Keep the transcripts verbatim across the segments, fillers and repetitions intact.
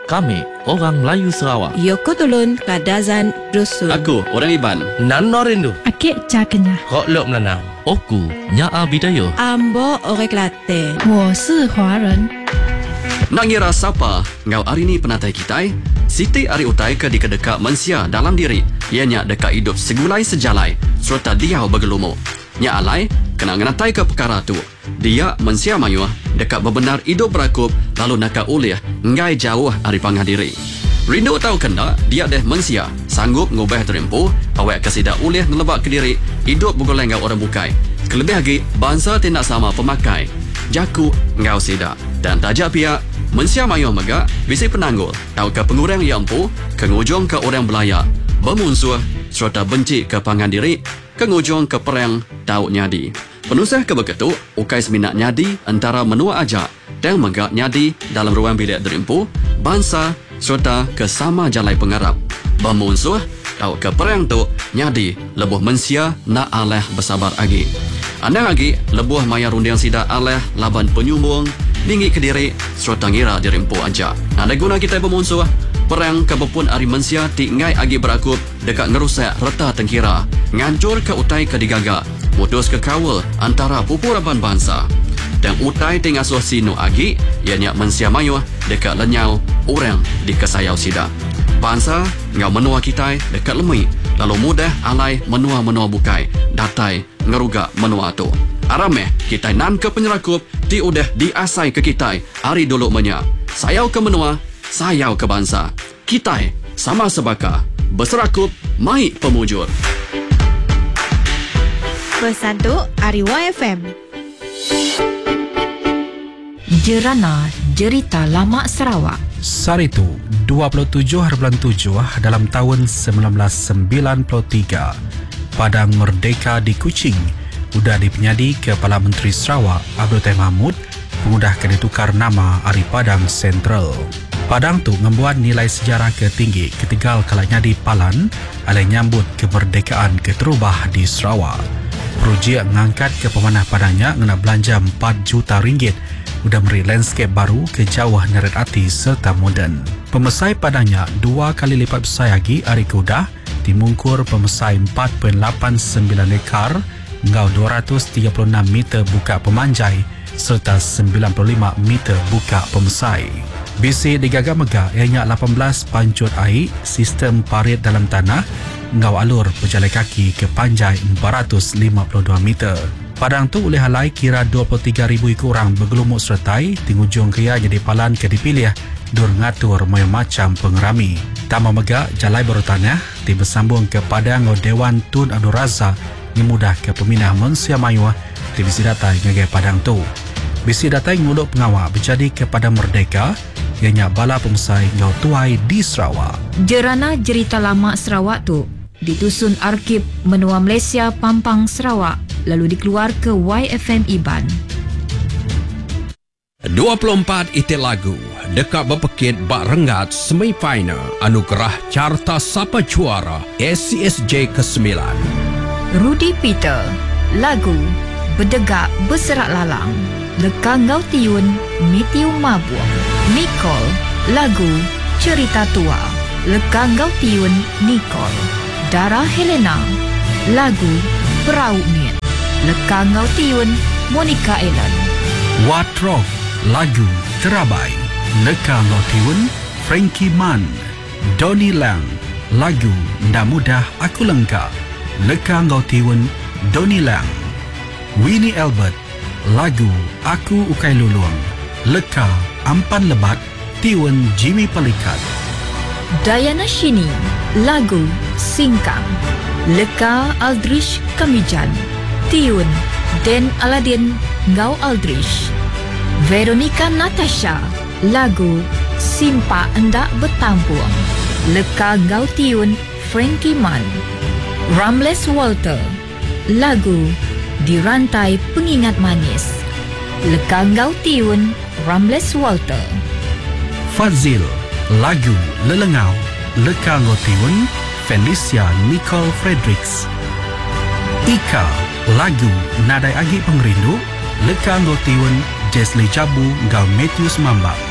Kami orang Melayu Sarawak. Yoko Tolon Kadazan Dusun. Aku orang Iban. Nan Norindu. Akik Cakenya. Kok Lok Melanau. Oku Nyaa Bidaya. Ambo Orang Kelantan. 我是华人。 Nak ngira siapa ngau hari ni penatai kita? Siti ari utai ke di kedekak mensia dalam diri. Ianya dekat hidup segulai sejalai serta dia bergelumuk. Nya alai kena ngenatai ke perkara tu. Dia mensia mayuh dekat bebenar hidup berakup lalu nakak ulih ngai jauh dari pangah diri. Rindu tahu kena dia deh mensia sanggup ngubah terempuh awak kesidak ulih ngelebak ke diri hidup bergoleng ngau orang bukai. Kelebih lagi bangsa tidak sama pemakai. Jaku ngau sidak dan tajak pihak mensia mayuh megak bisi penanggul tahu ke pengurang yang empu kengujung ke orang belaya bermusuh serta benci ke pangan diri kengujung ke perang tahu nyadi. Penusah ke begitu ukai seminat nyadi antara menua ajak dan megak nyadi dalam ruang bilik derimpu bangsa serta ke sama jalai pengarap bermusuh tahu ke perang tu nyadi lebuh mensia nak aleh bersabar lagi. Anda lagi lebuh maya rundiang sidak aleh laban penyumbung dinggi ke diri serta ngira dirimpu aja. Ada guna kita bermusuh perang kebepun ari mensia ti ngai agi berakup dekat ngerusak reta tengkira ngancur ke utai ke digaga mutus ke kawal antara pupuraban bangsa dan utai ting asuh sinu agi ianya mensia mayuh dekat lenyau orang di kesayau sida bangsa ngau menua kita dekat lemui lalu mudah alai menua-menua bukai datai ngerugak menua tu arameh kita nan ke penyerakup ti udah diasai ke kita hari dulu menya sayau ke menua sayau ke bangsa kita sama sebaka berserakup mai pemujur Bersatu Ari Y F M. Jerana Jerita Lama Sarawak. Saritu dua puluh tujuh hari bulan tujuh dalam tahun seribu sembilan ratus sembilan puluh tiga Padang Merdeka di Kuching sudah dipenyadi Kepala Menteri Sarawak Abdul Tahir Mahmud pengudah ke ditukar nama Ari Padang Sentral. Padang tu membuat nilai sejarah ketinggi ketiga kala nyadi Palan alai nyambut kemerdekaan keterubah di Sarawak. Projek mengangkat ke pemanah Padangnya ngena belanja empat juta ringgit udah beri landscape baru ke jauh neret ati serta moden. Pemesai Padangnya dua kali lipat besar lagi hari kudah dimungkur pemesai empat perpuluhan lapan sembilan ekar ngau dua ratus tiga puluh enam meter buka pemanjai serta sembilan puluh lima meter buka pemesai. Bisi digaga megah ianya lapan belas pancut air sistem parit dalam tanah ngau alur berjalan kaki ke panjai empat ratus lima puluh dua meter. Padang tu oleh halai kira dua puluh tiga ribu ikut orang bergelumuk sertai tingujung kaya jadi palan ke dipilih dur ngatur macam pengerami. Tama megah jalai baru tanah ti bersambung ke Padang ngau Dewan Tun Abdul Razak yang mudah ke peminah mensia mayuh ti bisi datai ngagai Padang tu. Bisi datai nguluk pengawal berjadi ke Padang Merdeka ianya bala pemesai ngau tuai di Sarawak. Jerana Jerita Lama Sarawak tu ditusun Arkib Menua Malaysia Pampang Sarawak lalu dikeluar ke Y F M Iban. dua puluh empat itik lagu dekat berpekit bak renggat semifinal anugerah carta sapa juara S C S J ke sembilan. Rudy Peter lagu Bedegak Berserak Lalang Leka Ngau Tiun Mitiu Mabuang. Nicole lagu Cerita Tua Leka Ngau Tiun Nicole. Dara Helena lagu Perahu Miet Leka Ngau Tiun Monica Ellen. Watrok lagu Terabai Leka Ngau Tiun Frankie Man. Donnie Lang lagu Ndak Mudah Aku Lengkap Leka Ngau Tiun Donnie Lang. Winnie Albert lagu Aku Ukai Luluang Leka Ampan Lebat Tiun Jimmy Pelikat. Diana Shini lagu Singkang Leka Aldrich Kamijan Tiun Den Aladin Ngau Aldrich. Veronica Natasha lagu Simpa Endak Bertampuang Leka Ngau Tiun Frankie Man. Ramles Walter lagu Dirantai Pengingat Manis Leka Ngau Tiun Ramles Walter. Fazil lagu Lelengau Leka Ngau Tiun Felicia Nicole Fredericks. Ika lagu Nadai Agi Pengerindu Leka Ngau Tiun Jesli Jabu Ngau Matthews Mambak.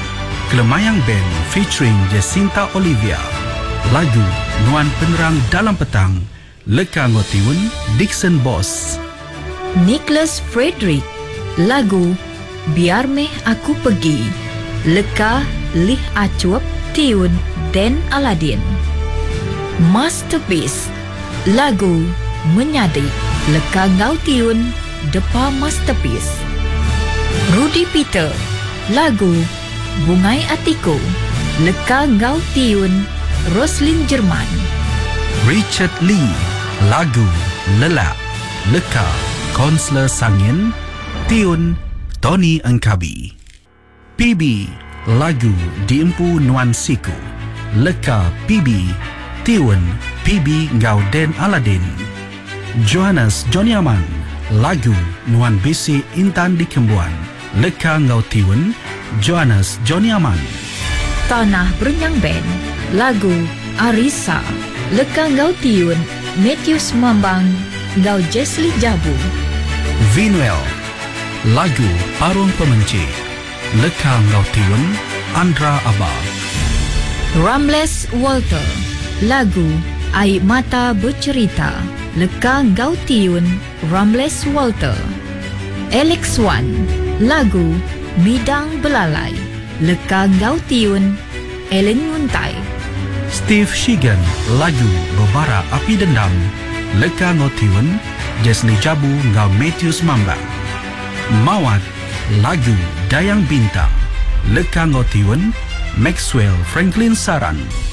Kelemayang Band featuring Jacinta Olivia. Lagu Nuan Penerang Dalam Petang, Leka Ngotiun, Dixon Boss. Nicholas Frederick. Lagu Biar Meh Aku Pergi, Leka Lih Acuap, tiun Dan Aladin. Masterpiece. Lagu Menyadi, Leka Ngau tiun Depa Masterpiece. Rudy Peter. Lagu Bungai Atiku, Leka Ngau tiun Roslyn Jerman. Richard Lee. Lagu Lelak, Leka Konsler Sangin, tiun Tony Engkabi. P B. Lagu Diempu Nuan Siku, Leka P B, tiun P B Ngau Den Aladin. Johannes Johnny Aman. Lagu Nuan Bisi Intan di Kembuan, Leka Ngau tiun Johannes Johnny Aman. Tanah Berenyang Band. Lagu Arisa, Leka Ngau tiun Matthews Mambang Ngau Jesli Jabu. Vinuel. Lagu Parung Pemenci, Leka Ngau tiun Andra Abba. Ramles Walter. Lagu Air Mata Bercerita, Leka Ngau tiun Ramles Walter. Alex Wan. Lagu Midang Belalai, Leka Ngau tiun Ellen Nguntai. Steve Shigan. Lagu Bebara Api Dendam, Leka Ngau tiun Jesli Jabu Ngau Matthews Mambang. Mawat. Lagu Dayang Bintang, Leka Ngau tiun Maxwell Franklin Saran.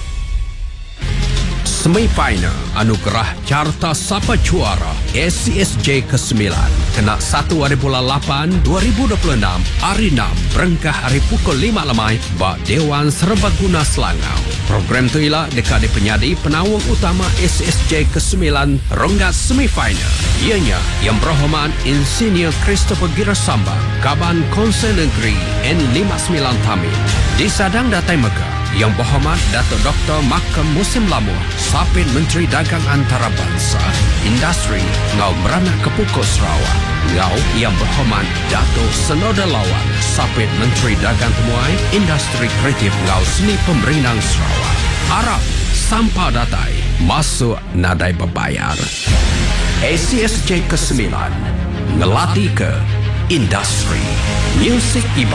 Semifinal Anugerah Carta Sapa Juara S C S J kesembilan kena satu hari bulan lapan dua ribu dua puluh enam hari enam berengkah hari pukul lima lemai bak Dewan Serbaguna Selangau. Program tu ialah dekat di penyadi penawang utama S C S J kesembilan ronggat semifinal. Ianya Yang Berhormat Insinyur Christopher Girasambang, Kaban Konsel Negeri N lima puluh sembilan Tamil. Di Sadang Datai Mekah, Yang Berhormat Datuk Doktor Makam Musim Lamuh, Sapin Menteri Dagang Antarabangsa, Industri Ngau Merana Kepukul Sarawak. Ngau Yang Berhormat Datuk Senoda Lawan, Sapin Menteri Dagang Temuai, Industri Kreatif Ngau Seni Pemerinang Sarawak. Arab Sampah Datai masuk nadai berbayar. S C S J kesembilan ngelatih ke industri muzik ibadah.